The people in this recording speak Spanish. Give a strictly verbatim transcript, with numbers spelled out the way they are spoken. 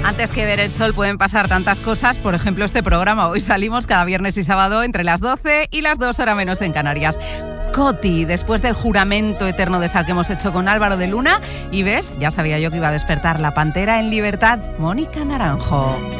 Antes que ver el sol pueden pasar tantas cosas, por ejemplo este programa. Hoy salimos cada viernes y sábado entre las doce y las dos horas menos en Canarias. Coti, después del juramento eterno de sal que hemos hecho con Álvaro de Luna, y ves, ya sabía yo que iba a despertar la pantera en libertad, Mónica Naranjo.